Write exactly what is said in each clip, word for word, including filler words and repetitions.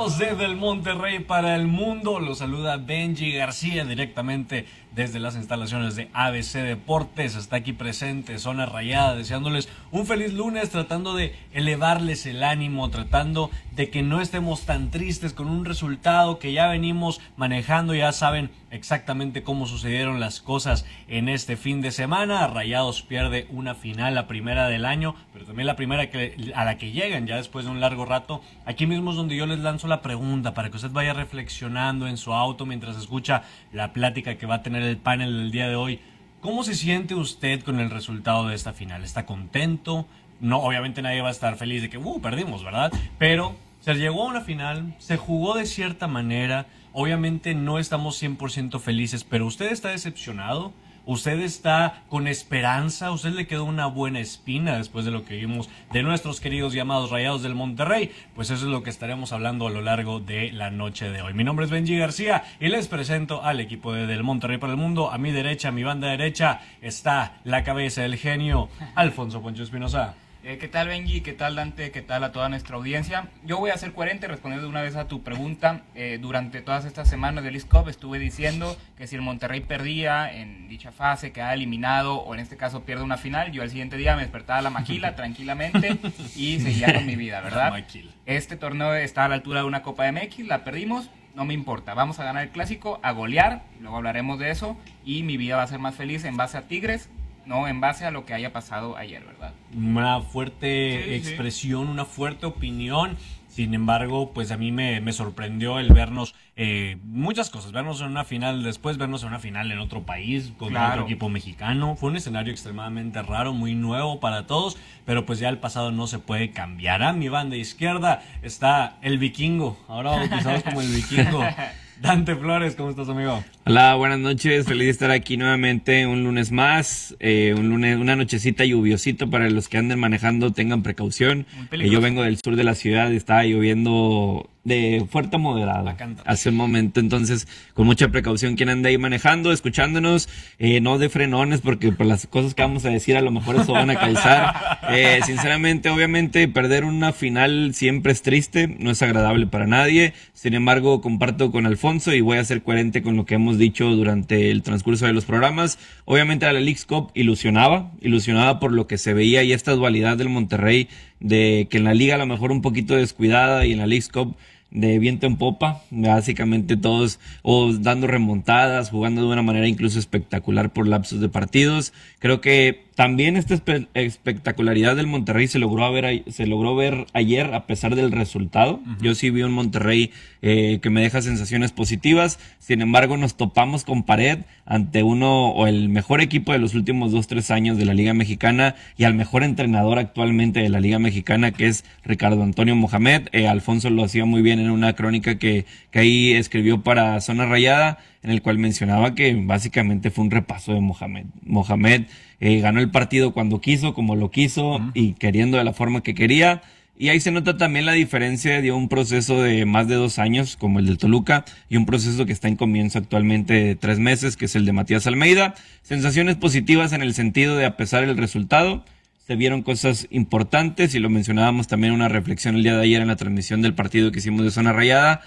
Rayados desde el Monterrey para el mundo. Los saluda Benji García directamente desde las instalaciones de A B C Deportes. Está aquí presente Zona Rayada, deseándoles un feliz lunes, tratando de elevarles el ánimo, tratando de que no estemos tan tristes con un resultado que ya venimos manejando. Ya saben exactamente cómo sucedieron las cosas en este fin de semana. Rayados pierde una final, la primera del año, pero también la primera que, a la que llegan ya después de un largo rato. Aquí mismo es donde yo les lanzo la pregunta para que usted vaya reflexionando en su auto mientras escucha la plática que va a tener el panel del día de hoy. ¿Cómo se siente usted con el resultado de esta final? ¿Está contento? No, obviamente nadie va a estar feliz de que uh, perdimos, ¿verdad? Pero se llegó a una final, se jugó de cierta manera. Obviamente no estamos cien por ciento felices, pero ¿usted está decepcionado? ¿Usted está con esperanza? ¿Usted le quedó una buena espina después de lo que vimos de nuestros queridos llamados Rayados del Monterrey? Pues eso es lo que estaremos hablando a lo largo de la noche de hoy. Mi nombre es Benji García y les presento al equipo de Del Monterrey para el mundo. A mi derecha, a mi banda derecha, está la cabeza del genio, Alfonso Poncho Espinosa. Eh, ¿Qué tal, Benji? ¿Qué tal, Dante? ¿Qué tal a toda nuestra audiencia? Yo voy a ser coherente, responder de una vez a tu pregunta. Eh, durante todas estas semanas del Leagues Cup estuve diciendo que si el Monterrey perdía en dicha fase, quedaba eliminado, o en este caso pierde una final, yo al siguiente día me despertaba a la maquila tranquilamente y seguía con mi vida, ¿verdad? Este torneo está a la altura de una Copa M X, la perdimos, no me importa. Vamos a ganar el Clásico, a golear, luego hablaremos de eso, y mi vida va a ser más feliz en base a Tigres, no en base a lo que haya pasado ayer, ¿verdad? Una fuerte sí, expresión, sí. una fuerte opinión. Sin embargo, pues a mí me, me sorprendió el vernos eh, muchas cosas, vernos en una final, después vernos en una final en otro país, con claro. otro equipo mexicano. Fue un escenario extremadamente raro, muy nuevo para todos, pero pues ya el pasado no se puede cambiar. A mi banda izquierda está el vikingo, ahora bautizados como el vikingo. Dante Flores, ¿cómo estás, amigo? Hola, buenas noches, feliz de estar aquí nuevamente un lunes más, eh, un lunes, una nochecita lluviosito para los que anden manejando, tengan precaución. Eh, yo vengo del sur de la ciudad, estaba lloviendo de fuerte a moderado hace un momento, entonces con mucha precaución quien ande ahí manejando, escuchándonos, eh, no de frenones porque por las cosas que vamos a decir a lo mejor eso van a causar. Eh, sinceramente, obviamente perder una final siempre es triste, no es agradable para nadie, sin embargo comparto con Alfonso y voy a ser coherente con lo que hemos dicho durante el transcurso de los programas. Obviamente a la Leagues Cup ilusionaba, ilusionaba por lo que se veía y esta dualidad del Monterrey de que en la liga a lo mejor un poquito descuidada y en la Leagues Cup de viento en popa, básicamente todos o dando remontadas, jugando de una manera incluso espectacular por lapsos de partidos. Creo que también esta espe espectacularidad del Monterrey se logró ver, se logró ver ayer a pesar del resultado. Uh-huh. Yo sí vi un Monterrey eh, que me deja sensaciones positivas, sin embargo nos topamos con pared ante uno o el mejor equipo de los últimos dos, tres años de la Liga Mexicana y al mejor entrenador actualmente de la Liga Mexicana, que es Ricardo Antonio Mohamed. Eh, Alfonso lo hacía muy bien en una crónica que, que ahí escribió para Zona Rayada, en el cual mencionaba que básicamente fue un repaso de Mohamed. Mohamed eh, ganó el partido cuando quiso, como lo quiso, uh-huh. y queriendo de la forma que quería. Y ahí se nota también la diferencia de un proceso de más de dos años, como el del Toluca, y un proceso que está en comienzo actualmente de tres meses, que es el de Matías Almeida. Sensaciones positivas en el sentido de, a pesar del resultado, se vieron cosas importantes, y lo mencionábamos también en una reflexión el día de ayer en la transmisión del partido que hicimos de Zona Rayada,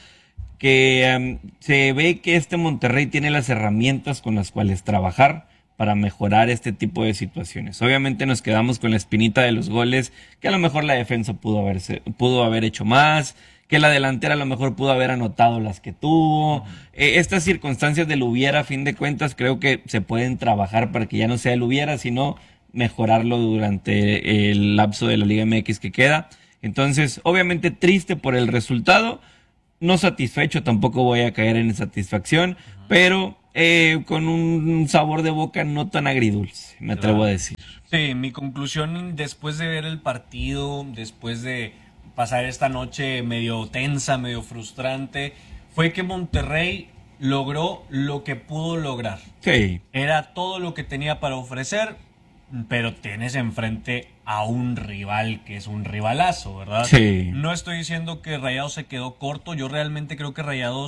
que um, se ve que este Monterrey tiene las herramientas con las cuales trabajar para mejorar este tipo de situaciones. Obviamente nos quedamos con la espinita de los goles, que a lo mejor la defensa pudo, haberse, pudo haber hecho más, que la delantera a lo mejor pudo haber anotado las que tuvo. Uh-huh. Eh, estas circunstancias del hubiera, a fin de cuentas, creo que se pueden trabajar para que ya no sea el hubiera, sino mejorarlo durante el lapso de la Liga M X que queda. Entonces, obviamente triste por el resultado, no satisfecho, tampoco voy a caer en satisfacción, uh-huh. pero eh, con un sabor de boca no tan agridulce, me atrevo claro. a decir. Sí, mi conclusión después de ver el partido, después de pasar esta noche medio tensa, medio frustrante, fue que Monterrey logró lo que pudo lograr. Sí. Era todo lo que tenía para ofrecer, pero tienes enfrente a un rival que es un rivalazo, ¿verdad? Sí. No estoy diciendo que Rayados se quedó corto, yo realmente creo que Rayados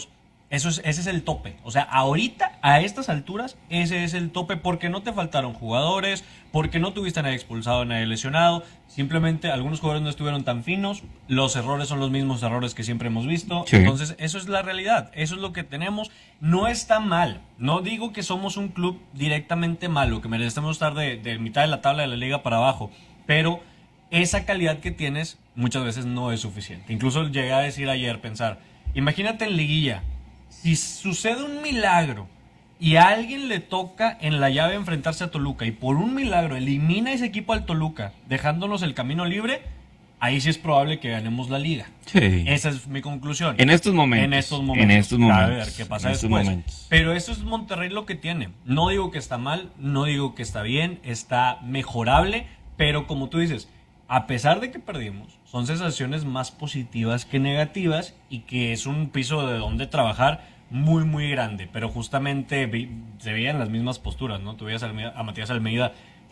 Eso es, ese es el tope. O sea, ahorita, a estas alturas, ese es el tope porque no te faltaron jugadores, porque no tuviste a nadie expulsado, a nadie lesionado. Simplemente algunos jugadores no estuvieron tan finos. Los errores son los mismos errores que siempre hemos visto. Sí. Entonces, eso es la realidad. Eso es lo que tenemos. No está mal. No digo que somos un club directamente malo, que merecemos estar de, de mitad de la tabla de la liga para abajo. Pero esa calidad que tienes muchas veces no es suficiente. Incluso llegué a decir ayer, pensar, imagínate en liguilla. Si sucede un milagro y a alguien le toca en la llave enfrentarse a Toluca y por un milagro elimina ese equipo al Toluca, dejándonos el camino libre, ahí sí es probable que ganemos la liga. Sí. Esa es mi conclusión. En estos momentos. En estos momentos. En estos momentos. A ver qué pasa después. Pero eso es Monterrey lo que tiene. No digo que está mal, no digo que está bien, está mejorable, pero como tú dices, a pesar de que perdimos, son sensaciones más positivas que negativas y que es un piso de donde trabajar muy, muy grande. Pero justamente vi, se veían las mismas posturas, ¿no? Tú veías a Matías Almeida,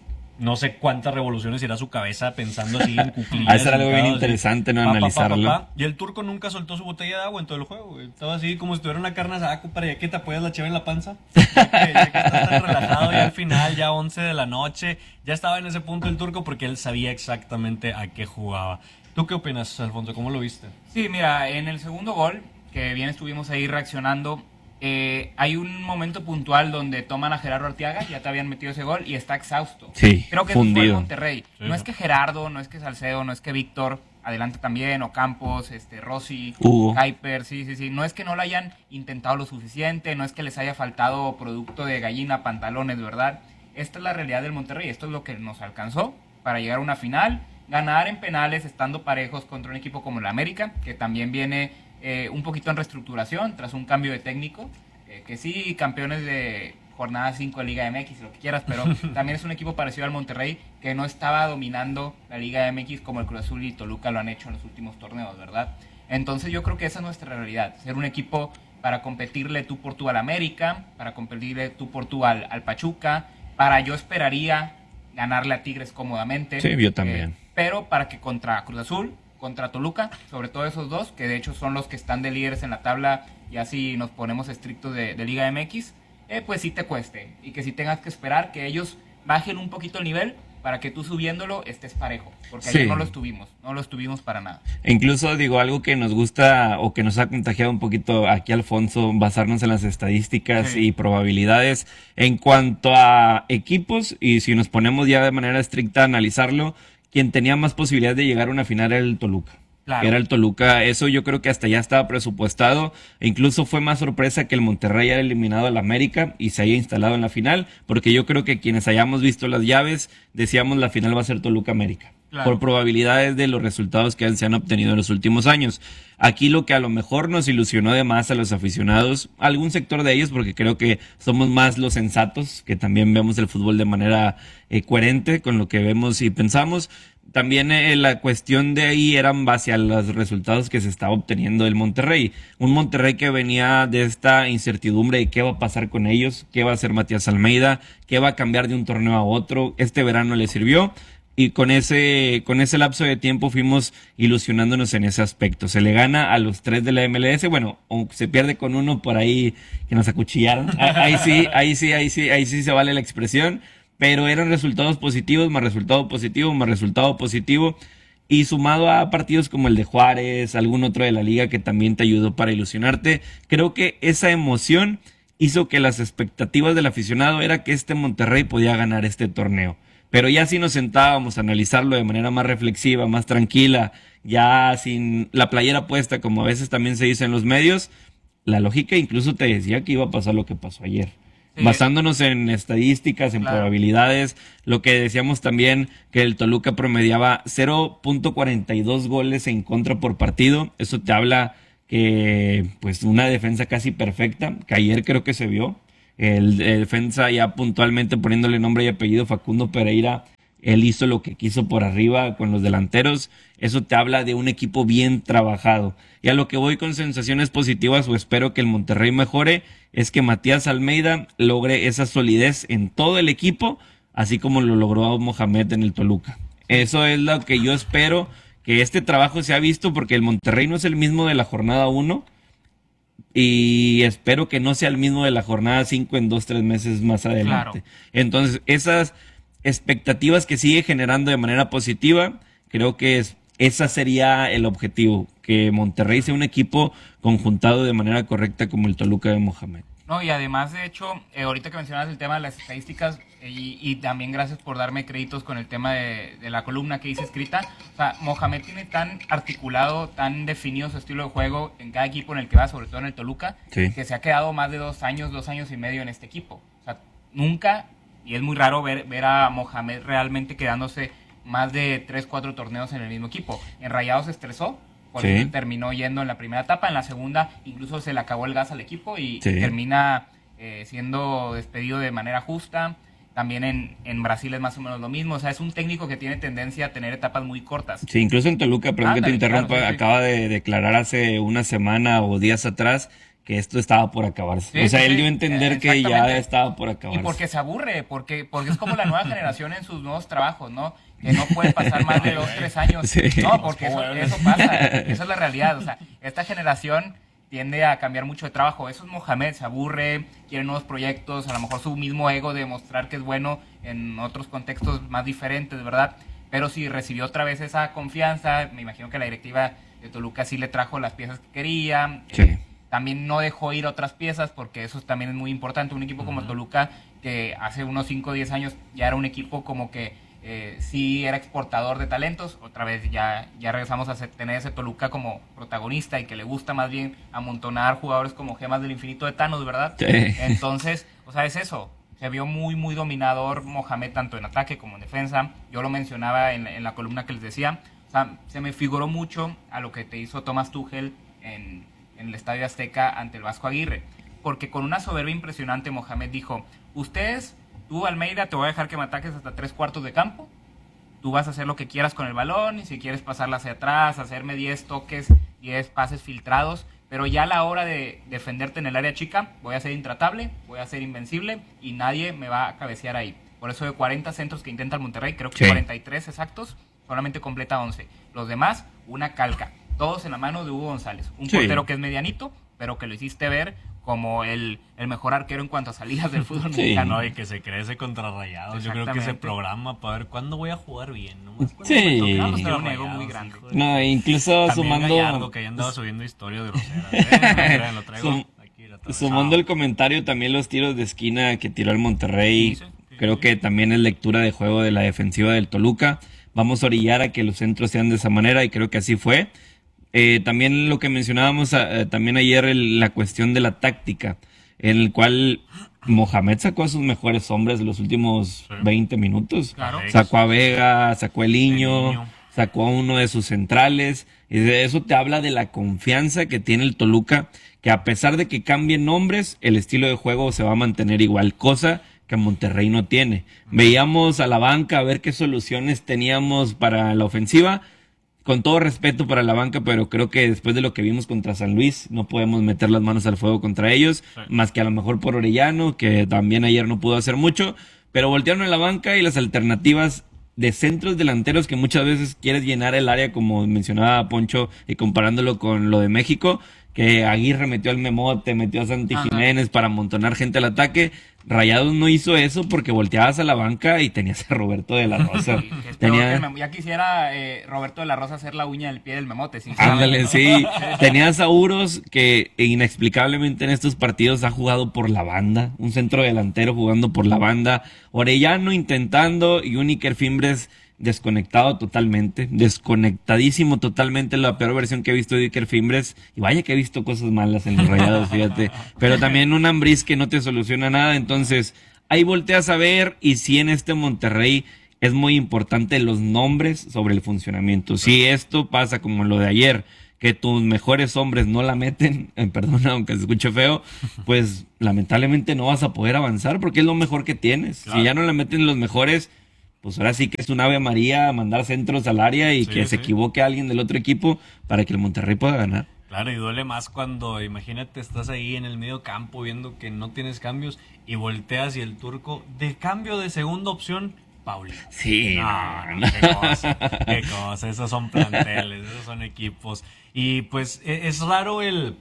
no sé cuántas revoluciones irá a su cabeza pensando así en cuclillas. Va a ser algo bien interesante, ¿no? Pa, analizarlo. Pa, pa, pa, y el turco nunca soltó su botella de agua en todo el juego, güey. Estaba así como si tuviera una carne asada, para ya que te apoyas la cheve en la panza. Ya que, ya que estás tan relajado ya al final, ya once de la noche. Ya estaba en ese punto el turco porque él sabía exactamente a qué jugaba. ¿Tú qué opinas, Alfonso? ¿Cómo lo viste? Sí, mira, en el segundo gol, que bien estuvimos ahí reaccionando, Eh, hay un momento puntual donde toman a Gerardo Arteaga, ya te habían metido ese gol y está exhausto. Sí, creo que fundido. Eso fue el Monterrey. Sí, no, no es que Gerardo, no es que Salcedo, no es que Víctor, adelante también, o Campos, este, Rossi, Hugo, Kuiper, sí, sí, sí. No es que no lo hayan intentado lo suficiente, no es que les haya faltado producto de gallina, pantalones, ¿verdad? Esta es la realidad del Monterrey, esto es lo que nos alcanzó para llegar a una final, ganar en penales estando parejos contra un equipo como el América, que también viene Eh, un poquito en reestructuración tras un cambio de técnico, eh, que sí, campeones de jornada cinco de Liga M X, lo que quieras, pero también es un equipo parecido al Monterrey que no estaba dominando la Liga M X como el Cruz Azul y Toluca lo han hecho en los últimos torneos, ¿verdad? Entonces yo creo que esa es nuestra realidad, ser un equipo para competirle tú por tú al América, para competirle tú por tú al, al Pachuca, para yo esperaría ganarle a Tigres cómodamente. Sí, yo también. Eh, pero para que contra Cruz Azul, contra Toluca, sobre todo esos dos, que de hecho son los que están de líderes en la tabla, y así nos ponemos estrictos de, de Liga M X, eh, pues sí te cueste, y que sí tengas que esperar que ellos bajen un poquito el nivel para que tú subiéndolo estés parejo, porque sí. ayer no lo estuvimos, no lo estuvimos para nada. E incluso digo, algo que nos gusta o que nos ha contagiado un poquito aquí, Alfonso, basarnos en las estadísticas sí. y probabilidades en cuanto a equipos, y si nos ponemos ya de manera estricta a analizarlo, quien tenía más posibilidades de llegar a una final era el Toluca. Claro. Que era el Toluca. Eso yo creo que hasta ya estaba presupuestado. E incluso fue más sorpresa que el Monterrey haya eliminado al América y se haya instalado en la final. Porque yo creo que quienes hayamos visto las llaves, decíamos la final va a ser Toluca-América. Claro. Por probabilidades de los resultados que se han obtenido en los últimos años. Aquí lo que a lo mejor nos ilusionó de más a los aficionados, algún sector de ellos, porque creo que somos más los sensatos, que también vemos el fútbol de manera eh, coherente con lo que vemos y pensamos. También eh, la cuestión de ahí era en base a los resultados que se estaba obteniendo el Monterrey. Un Monterrey que venía de esta incertidumbre de qué va a pasar con ellos, qué va a hacer Matías Almeida, qué va a cambiar de un torneo a otro. Este verano le sirvió. Y con ese, con ese lapso de tiempo fuimos ilusionándonos en ese aspecto. Se le gana a los tres de la M L S, bueno, aunque se pierde con uno por ahí que nos acuchillaron. Ahí sí, ahí sí, ahí sí, ahí sí se vale la expresión. Pero eran resultados positivos, más resultado positivo, más resultado positivo. Y sumado a partidos como el de Juárez, algún otro de la liga que también te ayudó para ilusionarte, creo que esa emoción hizo que las expectativas del aficionado era que este Monterrey podía ganar este torneo. Pero ya si nos sentábamos a analizarlo de manera más reflexiva, más tranquila, ya sin la playera puesta, como a veces también se dice en los medios, la lógica incluso te decía que iba a pasar lo que pasó ayer. Sí. Basándonos en estadísticas, en claro. probabilidades, lo que decíamos también que el Toluca promediaba cero punto cuarenta y dos goles en contra por partido. Eso te habla que pues una defensa casi perfecta, que ayer creo que se vio. El, el defensa ya puntualmente poniéndole nombre y apellido, Facundo Pereira, él hizo lo que quiso por arriba con los delanteros. Eso te habla de un equipo bien trabajado. Y a lo que voy con sensaciones positivas, o espero que el Monterrey mejore, es que Matías Almeida logre esa solidez en todo el equipo, así como lo logró Mohamed en el Toluca. Eso es lo que yo espero, que este trabajo se ha visto, porque el Monterrey no es el mismo de la jornada uno. y espero que no sea el mismo de la jornada cinco en dos, tres meses más adelante. Claro. Entonces, esas expectativas que sigue generando de manera positiva, creo que es, esa sería el objetivo, que Monterrey sea un equipo conjuntado de manera correcta como el Toluca de Mohamed. No, y además, de hecho, eh, ahorita que mencionabas el tema de las estadísticas, eh, y, y también gracias por darme créditos con el tema de, de la columna que hice escrita, o sea, Mohamed tiene tan articulado, tan definido su estilo de juego en cada equipo en el que va, sobre todo en el Toluca, sí. que se ha quedado más de dos años, dos años y medio en este equipo. O sea, nunca, y es muy raro ver, ver a Mohamed realmente quedándose más de tres, cuatro torneos en el mismo equipo. En Rayados se estresó, porque sí. terminó yendo en la primera etapa, en la segunda incluso se le acabó el gas al equipo y sí. termina eh, siendo despedido de manera justa. También en, en Brasil es más o menos lo mismo, o sea, es un técnico que tiene tendencia a tener etapas muy cortas. Sí, incluso en Toluca, perdón ah, que te interrumpa, claro, sí, sí. acaba de declarar hace una semana o días atrás que esto estaba por acabarse. Sí, o sea, sí, él dio a entender eh, que ya estaba por acabarse. Y porque se aburre, porque, porque es como la nueva generación en sus nuevos trabajos, ¿no? Que no puede pasar más de dos, tres años. Sí. No, porque eso, eso pasa, esa es la realidad. O sea, esta generación tiende a cambiar mucho de trabajo. Eso es Mohamed, se aburre, quiere nuevos proyectos, a lo mejor su mismo ego de mostrar que es bueno en otros contextos más diferentes, ¿verdad? Pero si recibió otra vez esa confianza, me imagino que la directiva de Toluca sí le trajo las piezas que quería. Sí. Eh, también no dejó ir otras piezas, porque eso también es muy importante. Un equipo como uh-huh. Toluca, que hace unos cinco o diez años ya era un equipo como que Eh, sí era exportador de talentos, otra vez ya, ya regresamos a tener ese Toluca como protagonista y que le gusta más bien amontonar jugadores como gemas del infinito de Thanos, ¿verdad? Sí. Entonces, o sea, es eso, se vio muy muy dominador Mohamed tanto en ataque como en defensa. Yo lo mencionaba en, en la columna que les decía, o sea, se me figuró mucho a lo que te hizo Thomas Tuchel en, en el Estadio Azteca ante el Vasco Aguirre, porque con una soberbia impresionante Mohamed dijo, ustedes... Tú, Almeida, te voy a dejar que me ataques hasta tres cuartos de campo. Tú vas a hacer lo que quieras con el balón, y si quieres pasarla hacia atrás, hacerme diez toques, diez pases filtrados, pero ya a la hora de defenderte en el área chica, voy a ser intratable, voy a ser invencible, y nadie me va a cabecear ahí. Por eso de cuarenta centros que intenta el Monterrey, creo que sí. cuarenta y tres exactos, solamente completa once. Los demás, una calca. Todos en la mano de Hugo González. Un sí. portero que es medianito, pero que lo hiciste ver como el, el mejor arquero en cuanto a salidas del fútbol sí. mexicano. Y que se crece contra Rayados. Yo creo que se programa para ver cuándo voy a jugar bien, ¿no? Sí. Tiene un ego muy grande. No, incluso también sumando... Gallardo, que ya andaba subiendo historias groseras. ¿Eh? Lo traigo Sum... aquí sumando el comentario, también los tiros de esquina que tiró el Monterrey. Sí, sí, sí, creo sí. que también es lectura de juego de la defensiva del Toluca. Vamos a orillar a que los centros sean de esa manera, y creo que así fue. Eh, también lo que mencionábamos eh, también ayer, el, la cuestión de la táctica, en el cual Mohamed sacó a sus mejores hombres los últimos sí. veinte minutos. Claro. Sacó a Vega, sacó a Liño, sacó a uno de sus centrales. Y de eso te habla de la confianza que tiene el Toluca, que a pesar de que cambien nombres, el estilo de juego se va a mantener igual, cosa que Monterrey no tiene. Veíamos a la banca a ver qué soluciones teníamos para la ofensiva. Con todo respeto para la banca, pero creo que después de lo que vimos contra San Luis, no podemos meter las manos al fuego contra ellos, sí. más que a lo mejor por Orellano, que también ayer no pudo hacer mucho, pero voltearon a la banca y las alternativas de centros delanteros que muchas veces quieres llenar el área, como mencionaba Poncho, y comparándolo con lo de México, que Aguirre metió al Memote, metió a Santi Ajá. Jiménez para amontonar gente al ataque. Rayados no hizo eso porque volteabas a la banca y tenías a Roberto de la Rosa. Sí, Tenía... que ya quisiera eh, Roberto de la Rosa hacer la uña del pie del Memote. Ándale, ¿no? Sí. Tenías a Uros, que inexplicablemente en estos partidos ha jugado por la banda. Un centro delantero jugando por la banda. Orellano intentando, y un Iker Fimbres desconectado totalmente, desconectadísimo totalmente, la peor versión que he visto de Iker Fimbres, y vaya que he visto cosas malas en los Rayados, fíjate, pero también un Ambriz que no te soluciona nada. Entonces ahí volteas a ver, y sí, en este Monterrey es muy importante los nombres sobre el funcionamiento. Si esto pasa como lo de ayer, que tus mejores hombres no la meten, eh, perdona aunque se escuche feo, pues lamentablemente no vas a poder avanzar, porque es lo mejor que tienes. Claro. Si ya no la meten los mejores, pues ahora sí que es un Ave María mandar centros al área y sí, que sí. se equivoque alguien del otro equipo para que el Monterrey pueda ganar. Claro, y duele más cuando, imagínate, estás ahí en el medio campo viendo que no tienes cambios y volteas y el Turco, de cambio de segunda opción, Paulino. Sí, no, no, qué cosa, qué cosa, esos son planteles, esos son equipos. Y pues es raro el,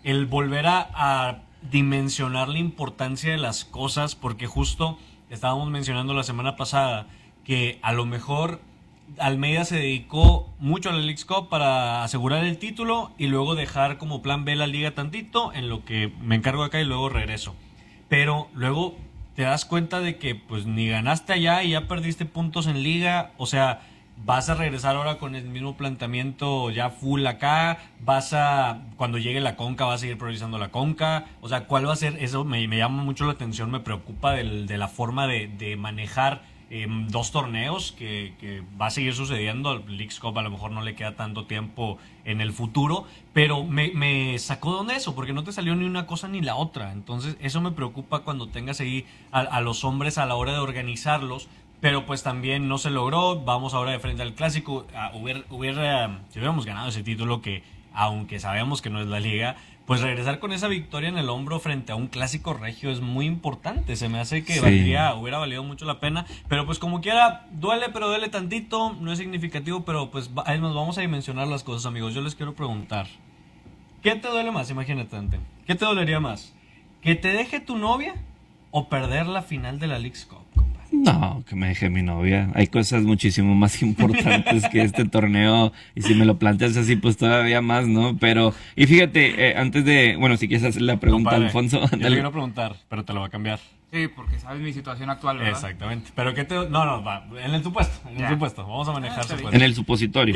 el volver a, a dimensionar la importancia de las cosas, porque justo estábamos mencionando la semana pasada que a lo mejor Almeida se dedicó mucho a la Leagues Cup para asegurar el título y luego dejar como plan B la liga tantito, en lo que me encargo acá y luego regreso. Pero luego te das cuenta de que pues ni ganaste allá y ya perdiste puntos en liga, o sea, vas a regresar ahora con el mismo planteamiento ya full acá, vas a, cuando llegue la Conca vas a seguir priorizando la Conca, o sea, ¿cuál va a ser? Eso me, me llama mucho la atención, me preocupa del, de la forma de, de manejar eh, dos torneos que, que va a seguir sucediendo. Al Leagues Cup a lo mejor no le queda tanto tiempo en el futuro, pero me, me sacó de onda eso, porque no te salió ni una cosa ni la otra. Entonces eso me preocupa cuando tengas ahí a, a los hombres a la hora de organizarlos, pero pues también no se logró. Vamos ahora de frente al Clásico. Uh, hubiera, hubiera, si hubiéramos ganado ese título, que aunque sabemos que no es la liga, pues regresar con esa victoria en el hombro frente a un Clásico regio es muy importante. Se me hace que sí. valdría, hubiera valido mucho la pena, pero pues como quiera, duele, pero duele tantito, no es significativo, pero pues ahí nos vamos a dimensionar las cosas, amigos. Yo les quiero preguntar, ¿qué te duele más? Imagínate, Dante, ¿qué te dolería más? ¿Que te deje tu novia o perder la final de la Leagues Cup? No, que me deje mi novia. Hay cosas muchísimo más importantes que este torneo, y si me lo planteas así, pues todavía más, ¿no? Pero, y fíjate, eh, antes de, bueno, si quieres hacer la pregunta, Compadre, Alfonso. Yo le quiero preguntar, pero te lo va a cambiar. Sí, porque sabes mi situación actual, ¿verdad? Exactamente. Pero ¿qué te...? No, no, va, en el supuesto, en Ya. el supuesto. Vamos a manejar Ah, está supuesto. En el supositorio.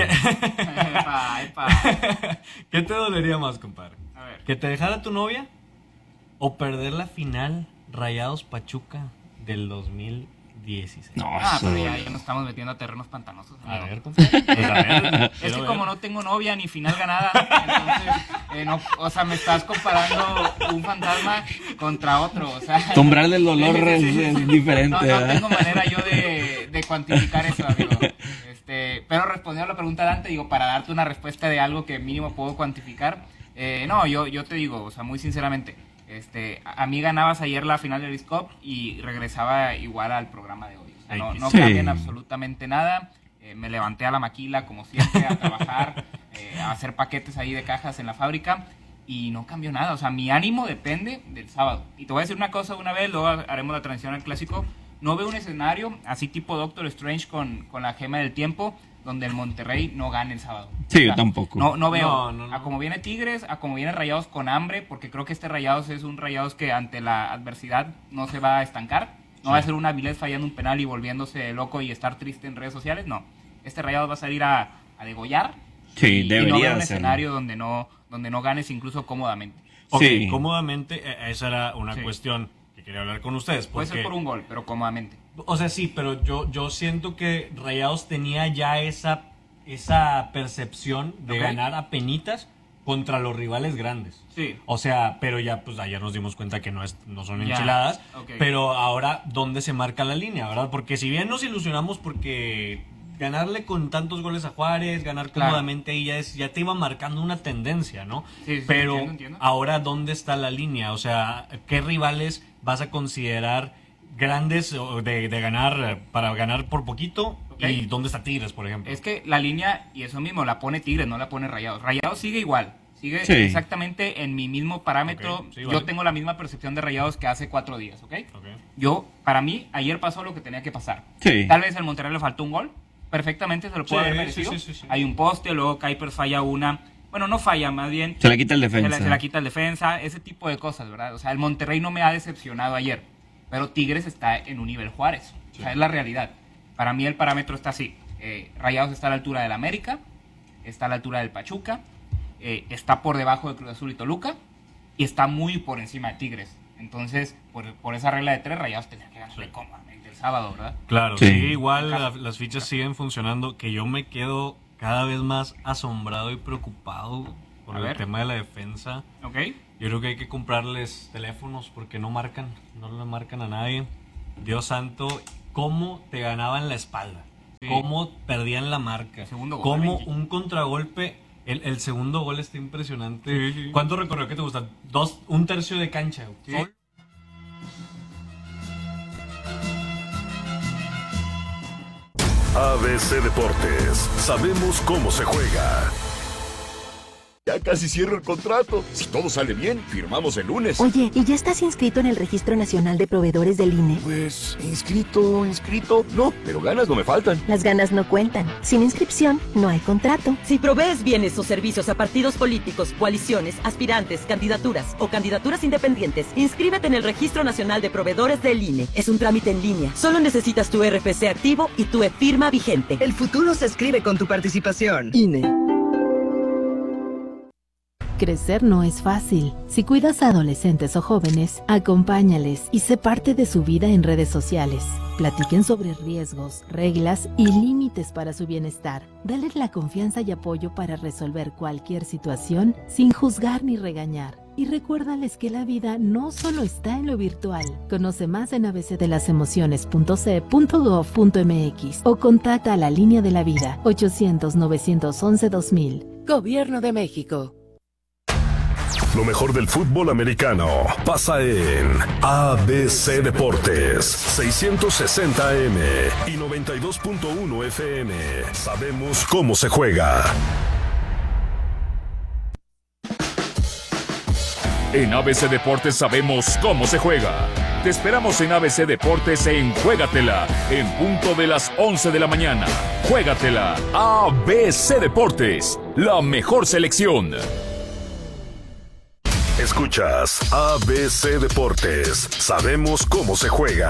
Epa, epa. ¿Qué te dolería más, compadre? A ver. ¿Que te dejara tu novia o perder la final Rayados Pachuca del dos mil dieciséis? No, Ah, eso- pero ya, ya nos estamos metiendo a terrenos pantanosos. A amigo. ver, compadre. Pues a ver, Es quiero que ver. como no tengo novia ni final ganada, entonces, eh, no, o sea, me estás comparando un fantasma contra otro, o sea... Tu umbral del dolor es, Sí, sí, sí. es diferente, No, no ¿verdad? tengo manera yo de, de cuantificar eso, amigo. Este, pero respondiendo a la pregunta de Dante, digo, para darte una respuesta de algo que mínimo puedo cuantificar, eh, no, yo, yo te digo, o sea, muy sinceramente, este, a, a mí ganabas ayer la final del Leagues Cup y regresaba igual al programa de hoy. O sea, no, no Sí. cambian absolutamente nada. Eh, me levanté a la maquila, como siempre, a trabajar, eh, a hacer paquetes ahí de cajas en la fábrica y no cambió nada. O sea, mi ánimo depende del sábado. Y te voy a decir una cosa una vez, luego haremos la transición al Clásico. No veo un escenario así tipo Doctor Strange con, con la gema del tiempo, donde el Monterrey no gane el sábado. Sí, O sea, yo tampoco. No, no veo No, no, no. a como viene Tigres, a como viene Rayados con hambre, porque creo que este Rayados es un Rayados que ante la adversidad no se va a estancar. No Sí. va a ser una Avilés fallando un penal y volviéndose loco y estar triste en redes sociales, no. Este Rayados va a salir a, a degollar. Sí, y, y no debería veo un hacerlo. escenario donde no, donde no ganes incluso cómodamente. Ok, Sí. cómodamente, eh, esa era una Sí. cuestión que quería hablar con ustedes. Puede Porque, ser por un gol, pero cómodamente. o sea, sí, pero yo, yo siento que Rayados tenía ya esa, esa percepción de Ok. ganar a penitas contra los rivales grandes. Sí. O sea, pero ya pues ayer nos dimos cuenta que no es no son Ya, enchiladas, ok. pero ahora ¿dónde se marca la línea, verdad? Porque si bien nos ilusionamos porque ganarle con tantos goles a Juárez, ganar Claro. cómodamente ahí ya es ya te iba marcando una tendencia, ¿no? Sí, sí, pero entiendo, entiendo. ahora ¿dónde está la línea? O sea, ¿qué rivales vas a considerar grandes o de, de ganar para ganar por poquito? Ok. ¿Y dónde está Tigres, por ejemplo? Es que la línea, y eso mismo, la pone Tigres, no la pone Rayados. Rayados sigue igual, sigue Sí. exactamente en mi mismo parámetro. Ok, sí, Yo vale. tengo la misma percepción de Rayados que hace cuatro días, ¿ok? Ok. Yo, para mí, ayer pasó lo que tenía que pasar. Sí. Tal vez al Monterrey le faltó un gol, perfectamente se lo puede Sí, haber sí, merecido. sí, sí, sí. Hay un poste, luego Kuipers falla una. Bueno, no falla, más bien Se la quita el se defensa. la, se la quita el defensa, ese tipo de cosas, ¿verdad? O sea, el Monterrey no me ha decepcionado ayer, pero Tigres está en un nivel Juárez. O sea, es la realidad. Para mí el parámetro está así. Eh, Rayados está a la altura del América, está a la altura del Pachuca, eh, está por debajo de Cruz Azul y Toluca, y está muy por encima de Tigres. Entonces, por, por esa regla de tres, Rayados tendría que ganarle cómodamente el sábado, ¿verdad? Claro, Sí. sí, igual la- las fichas siguen funcionando, que yo me quedo cada vez más asombrado y preocupado por A el ver. tema de la defensa. ¿Ok? Yo creo que hay que comprarles teléfonos porque no marcan, no le marcan a nadie. Dios santo, cómo te ganaban la espalda, Sí. cómo perdían la marca, El segundo gol, cómo Benji. un contragolpe, el, el segundo gol está impresionante. Sí, sí. ¿Cuánto recorrió que te gusta? Dos, un tercio de cancha. Sí. Sol- A B C Deportes, sabemos cómo se juega. Ya casi cierro el contrato. Si todo sale bien, firmamos el lunes. Oye, ¿y ya estás inscrito en el Registro Nacional de Proveedores del I N E? Pues, inscrito, inscrito. No, pero ganas no me faltan. Las ganas no cuentan. Sin inscripción, no hay contrato. Si provees bienes o servicios a partidos políticos, coaliciones, aspirantes, candidaturas o candidaturas independientes, inscríbete en el Registro Nacional de Proveedores del I N E. Es un trámite en línea. Solo necesitas tu R F C activo y tu e-firma vigente. El futuro se escribe con tu participación. I N E. Crecer no es fácil. Si cuidas a adolescentes o jóvenes, acompáñales y sé parte de su vida en redes sociales. Platiquen sobre riesgos, reglas y límites para su bienestar. Dales la confianza y apoyo para resolver cualquier situación sin juzgar ni regañar. Y recuérdales que la vida no solo está en lo virtual. Conoce más en a b c de las emociones punto c e punto gov punto m x o contacta a la Línea de la Vida ochocientos, novecientos once, dos mil. Gobierno de México. Lo mejor del fútbol americano pasa en A B C Deportes, seiscientos sesenta A M y noventa y dos punto uno F M. Sabemos cómo se juega. En A B C Deportes sabemos cómo se juega. Te esperamos en A B C Deportes en Juégatela, en punto de las once de la mañana. Juégatela, A B C Deportes, la mejor selección. Escuchas A B C Deportes. Sabemos cómo se juega.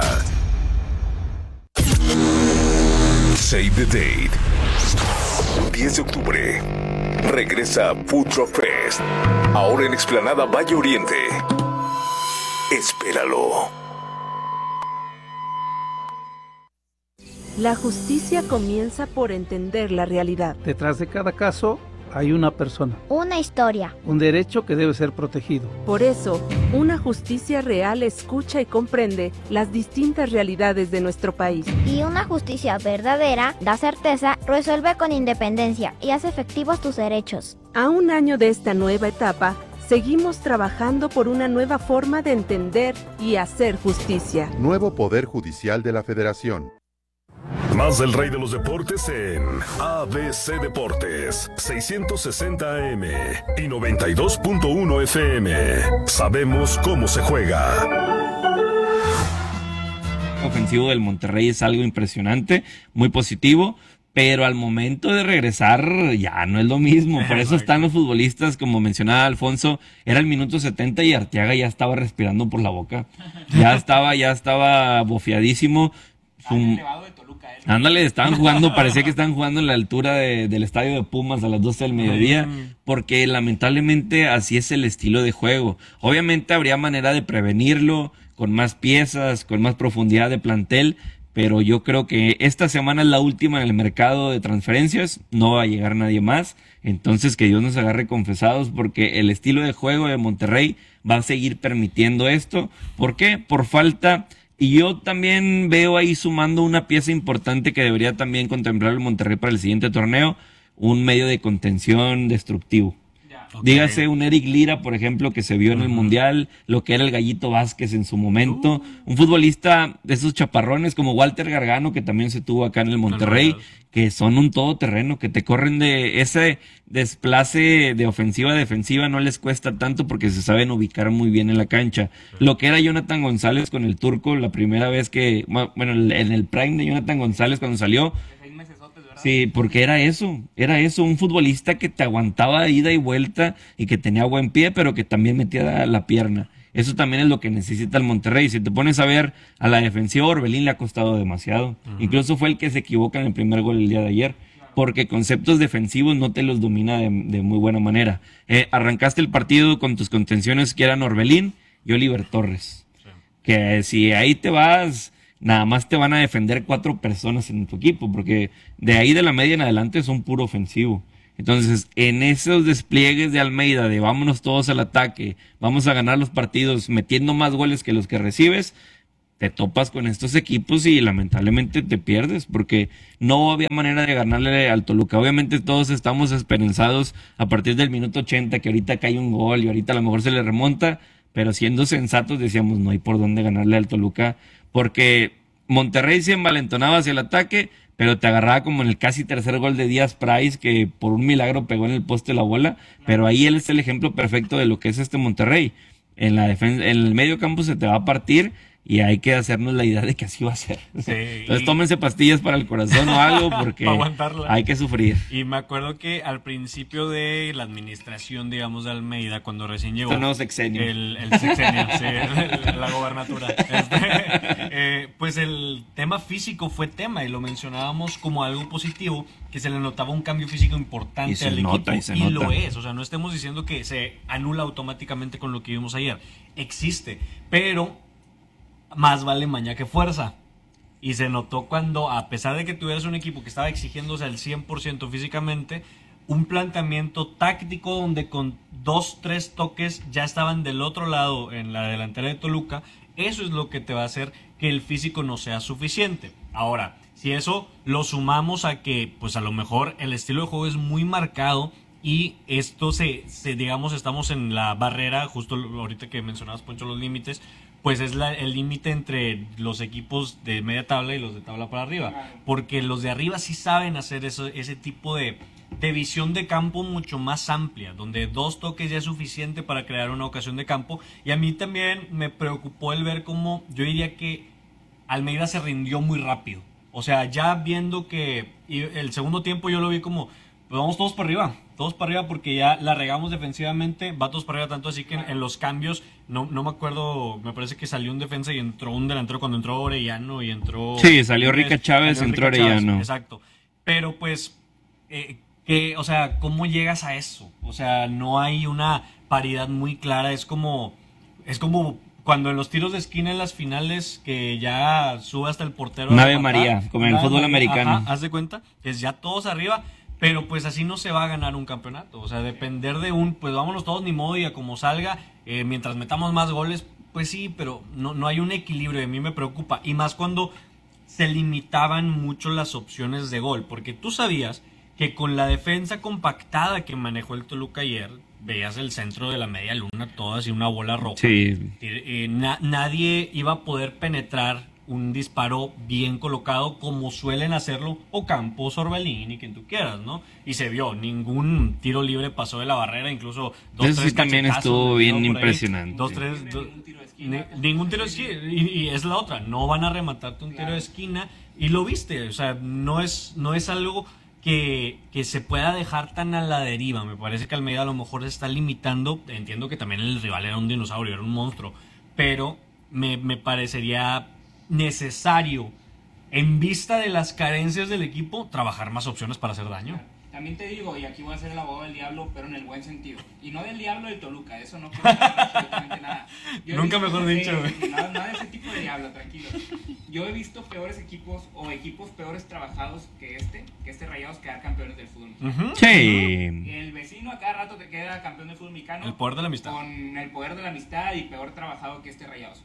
Save the date. diez de octubre. Regresa Food Truck Fest. Ahora en Explanada Valle Oriente. Espéralo. La justicia comienza por entender la realidad. Detrás de cada caso hay una persona. Una historia. Un derecho que debe ser protegido. Por eso, una justicia real escucha y comprende las distintas realidades de nuestro país. Y una justicia verdadera da certeza, resuelve con independencia y hace efectivos tus derechos. A un año de esta nueva etapa, seguimos trabajando por una nueva forma de entender y hacer justicia. Nuevo Poder Judicial de la Federación. Más del rey de los deportes en A B C Deportes, seiscientos sesenta A M y noventa y dos punto uno F M. Sabemos cómo se juega. El ofensivo del Monterrey es algo impresionante, muy positivo, pero al momento de regresar ya no es lo mismo. Por eso están los futbolistas, como mencionaba Alfonso, era el minuto setenta y Arteaga ya estaba respirando por la boca. Ya estaba, ya estaba bofeadísimo. Su... Ándale, estaban jugando, parecía que estaban jugando en la altura de, del estadio de Pumas a las doce del mediodía, porque lamentablemente así es el estilo de juego. Obviamente habría manera de prevenirlo, con más piezas, con más profundidad de plantel, pero yo creo que esta semana es la última en el mercado de transferencias, no va a llegar nadie más, entonces que Dios nos agarre confesados, porque el estilo de juego de Monterrey va a seguir permitiendo esto. ¿Por qué? Por falta... Y yo también veo ahí sumando una pieza importante que debería también contemplar el Monterrey para el siguiente torneo, un medio de contención destructivo. Okay. Dígase un Eric Lira, por ejemplo, que se vio en uh-huh. el Mundial, lo que era el Gallito Vázquez en su momento, uh. un futbolista de esos chaparrones como Walter Gargano, que también se tuvo acá en el Monterrey, que son un todoterreno, que te corren de ese desplace de ofensiva a defensiva, no les cuesta tanto porque se saben ubicar muy bien en la cancha. Lo que era Jonathan González con el Turco, la primera vez que, bueno, en el prime de Jonathan González cuando salió, sí, porque era eso, era eso, un futbolista que te aguantaba ida y vuelta y que tenía buen pie, pero que también metía la pierna. Eso también es lo que necesita el Monterrey. Si te pones a ver a la defensiva, Orbelín le ha costado demasiado. Uh-huh. Incluso fue el que se equivoca en el primer gol el día de ayer, porque conceptos defensivos no te los domina de, de muy buena manera. Eh, arrancaste el partido con tus contenciones que eran Orbelín y Oliver Torres. Sí. Que si ahí te vas... nada más te van a defender cuatro personas en tu equipo, porque de ahí de la media en adelante son puro ofensivo. Entonces, en esos despliegues de Almeida, de vámonos todos al ataque, vamos a ganar los partidos metiendo más goles que los que recibes, te topas con estos equipos y lamentablemente te pierdes, porque no había manera de ganarle al Toluca. Obviamente todos estamos esperanzados a partir del minuto ochenta, que ahorita cae un gol y ahorita a lo mejor se le remonta, pero siendo sensatos decíamos, no hay por dónde ganarle al Toluca, porque Monterrey se envalentonaba hacia el ataque, pero te agarraba como en el casi tercer gol de Díaz Price, que por un milagro pegó en el poste la bola, pero ahí él es el ejemplo perfecto de lo que es este Monterrey. En la defensa, en el medio campo se te va a partir y hay que hacernos la idea de que así va a ser. Sí, entonces y... tómense pastillas para el corazón o algo porque hay que sufrir. Y me acuerdo que al principio de la administración, digamos, de Almeida, cuando recién llegó... El nuevo sexenio. El, el sexenio, sí, el, la gobernatura. Este, eh, pues el tema físico fue tema y lo mencionábamos como algo positivo, que se le notaba un cambio físico importante al nota, equipo. Y, y lo es, o sea, no estemos diciendo que se anula automáticamente con lo que vimos ayer. Existe, pero... más vale maña que fuerza. Y se notó cuando, a pesar de que tuvieras un equipo que estaba exigiéndose al cien por ciento físicamente, un planteamiento táctico donde con dos, tres toques ya estaban del otro lado en la delantera de Toluca, eso es lo que te va a hacer que el físico no sea suficiente. Ahora, si eso lo sumamos a que, pues a lo mejor el estilo de juego es muy marcado y esto se, se digamos, estamos en la barrera, justo ahorita que mencionabas, Poncho, los límites, pues es la, el límite entre los equipos de media tabla y los de tabla para arriba. Porque los de arriba sí saben hacer eso, ese tipo de, de visión de campo mucho más amplia, donde dos toques ya es suficiente para crear una ocasión de campo. Y a mí también me preocupó el ver cómo, yo diría que Almeida se rindió muy rápido. O sea, ya viendo que el segundo tiempo yo lo vi como, pues vamos todos para arriba. Todos para arriba porque ya la regamos defensivamente, va todos para arriba, tanto así que en, en los cambios, no, no me acuerdo, me parece que salió un defensa y entró un delantero cuando entró Orellano y entró... Sí, salió Rica Chávez, salió entró Rica Orellano. Chávez, exacto, pero pues, eh, que, o sea, ¿cómo llegas a eso? O sea, no hay una paridad muy clara, es como, es como cuando en los tiros de esquina en las finales que ya sube hasta el portero... Ave María, como en el fútbol americano. Ajá, haz de cuenta, que es ya todos arriba... Pero pues así no se va a ganar un campeonato. O sea, depender de un, pues vámonos todos ni modo y a como salga, eh, mientras metamos más goles, pues sí, pero no, no hay un equilibrio y a mí me preocupa. Y más cuando se limitaban mucho las opciones de gol. Porque tú sabías que con la defensa compactada que manejó el Toluca ayer, veías el centro de la media luna toda así una bola roja. Sí. Eh, na- nadie iba a poder penetrar un disparo bien colocado como suelen hacerlo Ocampo, Orbelín y quien tú quieras, ¿no? Y se vio, ningún tiro libre pasó de la barrera, incluso dos, Eso tres sí también estuvo bien impresionante. Dos, tres, do, ni, ningún tiro de esquina, y, y es la otra, no van a rematarte un tiro de esquina, y lo viste, o sea, no es, no es algo que, que se pueda dejar tan a la deriva. Me parece que Almeida a lo mejor se está limitando, entiendo que también el rival era un dinosaurio, era un monstruo, pero me, me parecería necesario, en vista de las carencias del equipo, trabajar más opciones para hacer daño. También te digo, y aquí voy a ser el abogado del diablo, pero en el buen sentido. Y no del diablo del Toluca, eso no quiero decir absolutamente nada. Yo Nunca mejor que, dicho, güey. No, no de ese tipo de diablo, tranquilo. Yo he visto peores equipos o equipos peores trabajados que este, que este Rayados quedar campeones del fútbol mexicano. Uh-huh. Sí. El vecino a cada rato te queda campeón del fútbol mexicano. El poder de la amistad. Con el poder de la amistad y peor trabajado que este Rayados.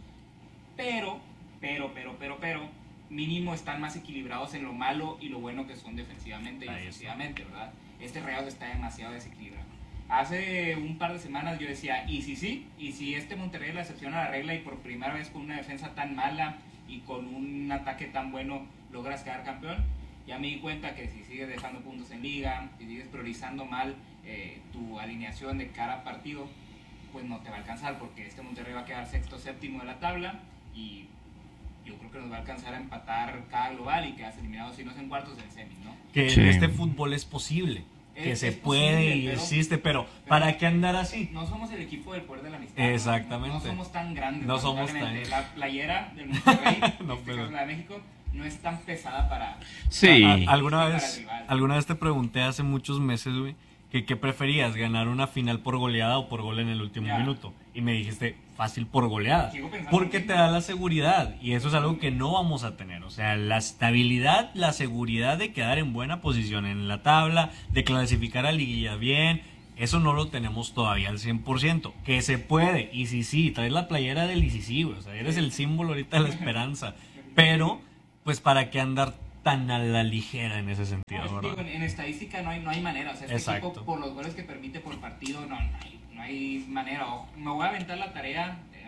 Pero, pero, pero, pero, pero, mínimo están más equilibrados en lo malo y lo bueno que son defensivamente y Ahí ofensivamente, ¿verdad? Este Rayados está demasiado desequilibrado. Hace un par de semanas yo decía, y si sí, y si este Monterrey es la excepción a la regla y por primera vez con una defensa tan mala y con un ataque tan bueno logras quedar campeón, ya me di cuenta que si sigues dejando puntos en liga, si sigues priorizando mal eh, tu alineación de cada partido, pues no te va a alcanzar porque este Monterrey va a quedar sexto, séptimo de la tabla y yo creo que nos va a alcanzar a empatar cada global y quedas eliminado, si no es en cuartos, en semis, ¿no? Que Sí. en este fútbol es posible, que Es- se es puede posible, y pero- existe, pero, pero- ¿para qué andar así? No somos el equipo del poder de la amistad. Exactamente. No, no somos tan grandes. No somos lamentablemente. tan- La playera del Monterrey, No, en este pero- caso la de México, no es tan pesada para... Sí. A- a- alguna para vez, el rival. alguna vez te pregunté hace muchos meses, güey, que qué preferías, ganar una final por goleada o por gol en el último Ya. minuto. Y me dijiste, fácil por goleada. Sigo pensando Porque lo te mismo. da la seguridad. Y eso es algo que no vamos a tener. O sea, la estabilidad, la seguridad de quedar en buena posición en la tabla, de clasificar a liguilla bien. Eso no lo tenemos todavía al cien por ciento. Que se puede. Y sí, sí, traes la playera del I C C, güey. O sea, eres el símbolo ahorita de la esperanza. Pero, pues, ¿para qué andar tan a la ligera en ese sentido, No, verdad? digo, en, en estadística no hay, no hay manera. O sea, este Exacto. equipo, por los goles que permite por partido, no, no, hay, no hay manera. O- me voy a aventar la tarea, eh,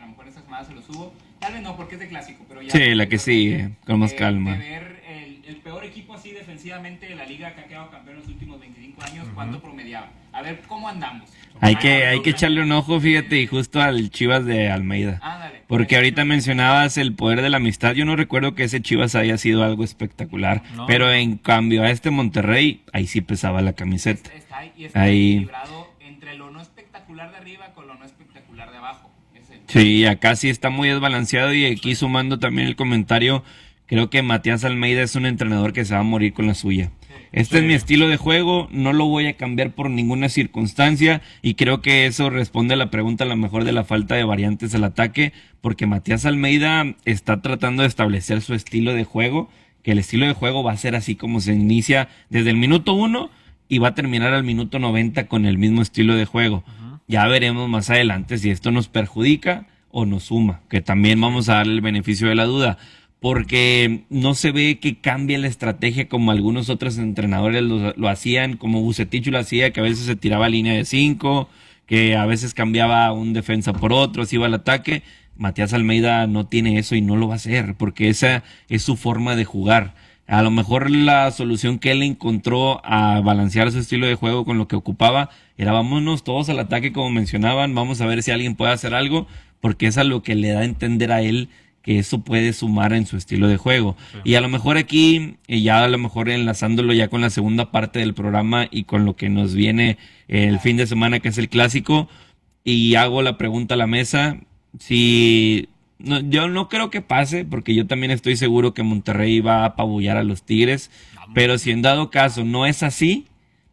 lo mejor esta semana se lo subo. Tal vez no, porque es de clásico, pero ya... Sí, la que sigue, con más eh, calma. De ver el, el peor equipo así defensivamente de la liga que ha quedado campeón en los últimos veinticinco años, uh-huh. ¿cuánto promediaba? A ver cómo andamos. Hay que, hay que echarle un ojo, fíjate, y justo al Chivas de Almeida. Ándale. Porque ahorita mencionabas el poder de la amistad. Yo no recuerdo que ese Chivas haya sido algo espectacular. No. Pero en cambio a este Monterrey, ahí sí pesaba la camiseta. Está ahí, y está ahí equilibrado entre lo no espectacular de arriba con lo no espectacular de abajo. El... Sí, acá sí está muy desbalanceado. Y aquí sumando también el comentario, creo que Matías Almeida es un entrenador que se va a morir con la suya. Este sí. es mi estilo de juego, no lo voy a cambiar por ninguna circunstancia y creo que eso responde a la pregunta a lo mejor de la falta de variantes al ataque, porque Matías Almeida está tratando de establecer su estilo de juego, que el estilo de juego va a ser así como se inicia desde el minuto uno y va a terminar al minuto noventa con el mismo estilo de juego. Uh-huh. Ya veremos más adelante si esto nos perjudica o nos suma, que también vamos a darle el beneficio de la duda. Porque no se ve que cambie la estrategia como algunos otros entrenadores lo, lo hacían, como Bucetich lo hacía, que a veces se tiraba línea de cinco, que a veces cambiaba un defensa por otro, se iba al ataque. Matías Almeida no tiene eso y no lo va a hacer, porque esa es su forma de jugar. A lo mejor la solución que él encontró a balancear su estilo de juego con lo que ocupaba era vámonos todos al ataque como mencionaban, vamos a ver si alguien puede hacer algo, porque es a lo que le da a entender a él que eso puede sumar en su estilo de juego. Sí. Y a lo mejor aquí, y ya a lo mejor enlazándolo ya con la segunda parte del programa y con lo que nos viene el fin de semana, que es el clásico, y hago la pregunta a la mesa, si... No, yo no creo que pase, porque yo también estoy seguro que Monterrey va a apabullar a los Tigres, pero si en dado caso no es así,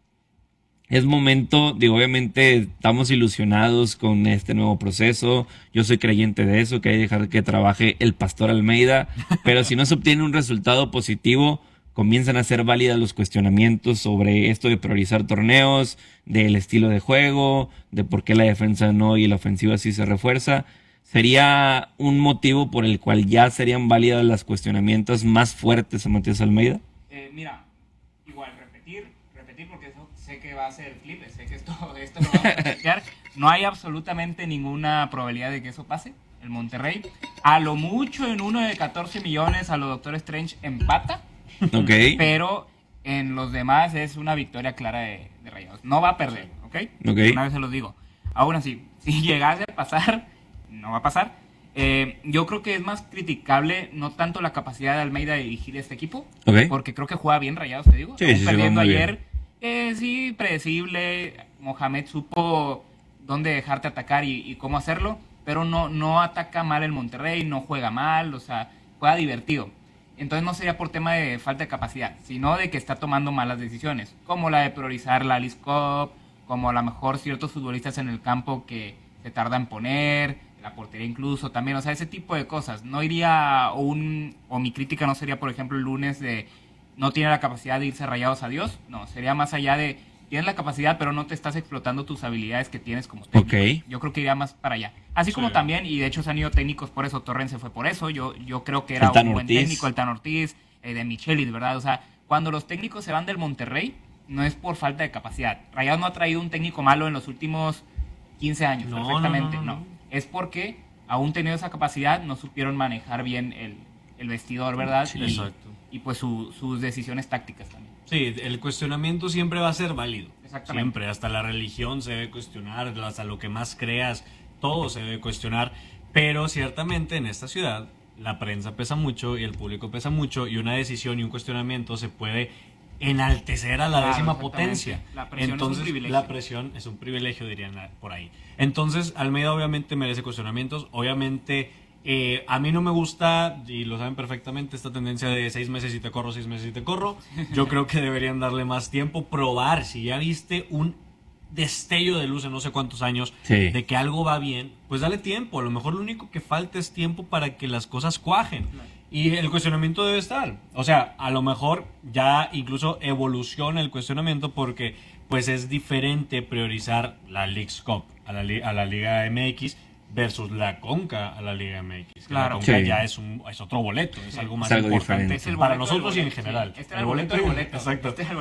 es momento, digo, obviamente estamos ilusionados con este nuevo proceso, yo soy creyente de eso, que hay que dejar que trabaje el Pastor Almeida, pero si no se obtiene un resultado positivo, comienzan a ser válidas los cuestionamientos sobre esto de priorizar torneos, del estilo de juego, de por qué la defensa no y la ofensiva sí se refuerza. ¿Sería un motivo por el cual ya serían válidas los cuestionamientos más fuertes a Matías Almeida? Eh, mira, igual repetir, repetir porque eso sé que va a ser el flip, sé que esto, esto lo vamos a chequear. No hay absolutamente ninguna probabilidad de que eso pase. El Monterrey, a lo mucho en uno de catorce millones a los Doctor Strange empata. Ok. Pero en los demás es una victoria clara de, de Rayados. No va a perder, ¿ok? Ok. Una vez se los digo. Aún así, si llegase a pasar, no va a pasar. Eh, yo creo que es más criticable no tanto la capacidad de Almeida de dirigir este equipo, okay. porque creo que juega bien Rayados, te digo. Sí, sí, perdiendo sí, ayer, eh, sí, predecible. Mohamed supo dónde dejarte atacar y, y cómo hacerlo, pero no, no ataca mal el Monterrey, no juega mal, o sea, juega divertido. Entonces no sería por tema de falta de capacidad, sino de que está tomando malas decisiones, como la de priorizar la Leagues Cup, como a lo mejor ciertos futbolistas en el campo que se tardan en poner, la portería incluso también, o sea, ese tipo de cosas. No iría, o, un, o mi crítica no sería, por ejemplo, el lunes de no tiene la capacidad de irse Rayados, adiós. No, sería más allá de tienes la capacidad, pero no te estás explotando tus habilidades que tienes como técnico. Okay. Yo creo que iría más para allá. Así sí. como también, y de hecho se han ido técnicos por eso, Torrens se fue por eso, yo, yo creo que era un buen Ortiz. técnico, el Tan Ortiz, eh, de Michelis, ¿verdad? O sea, cuando los técnicos se van del Monterrey, no es por falta de capacidad. Rayados no ha traído un técnico malo en los últimos quince años, no, perfectamente, no, no, no, no. Es porque, aún teniendo esa capacidad, no supieron manejar bien el, el vestidor, ¿verdad? Sí, y, exacto. Y pues su, sus decisiones tácticas también. Sí, el cuestionamiento siempre va a ser válido. Exactamente. Siempre, hasta la religión se debe cuestionar, hasta lo que más creas, todo se debe cuestionar. Pero ciertamente en esta ciudad la prensa pesa mucho y el público pesa mucho y una decisión y un cuestionamiento se puede enaltecer a la Claro, décima potencia. La presión Entonces, es un privilegio. la presión es un privilegio, dirían por ahí. Entonces, Almeida obviamente merece cuestionamientos. Obviamente, eh, a mí no me gusta, y lo saben perfectamente, esta tendencia de seis meses y te corro, seis meses y te corro. Yo creo que deberían darle más tiempo, probar. Si ya viste un destello de luz en no sé cuántos años, sí. de que algo va bien, pues dale tiempo. A lo mejor lo único que falta es tiempo para que las cosas cuajen. Y el cuestionamiento debe estar. O sea, a lo mejor ya incluso evoluciona el cuestionamiento porque pues es diferente priorizar la Leagues Cup a la, a la Liga M X versus la Conca a la Liga M X. Claro. La Conca Sí. ya es, un, es otro boleto, es algo más Es algo importante diferente. para nosotros y en general. Sí. Este era el boleto del boleto. Exacto. Este era el